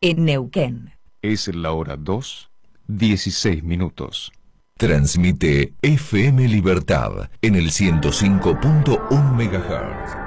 en Neuquén. Es la hora 2:16. Transmite FM Libertad en el 105.1 MHz.